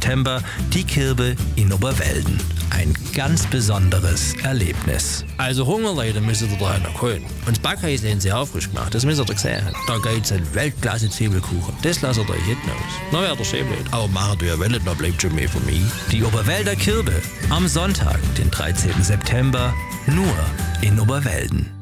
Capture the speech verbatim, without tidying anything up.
September die Kirbe in Oberwelden. Ein ganz besonderes Erlebnis. Also Hungerleiden müssen ihr da noch holen. Und das Backhaus haben sie aufrisch gemacht, das müsst ihr doch sehen. Da gibt's einen Weltklasse-Zwiebelkuchen. Das lasst ihr euch hinten aus. Na, wäre der schön blöd. Aber machen wir wollt, da bleibt schon mehr von mir. Die Oberwälder Kirbe am Sonntag, den dreizehnten September, nur in Oberwelden.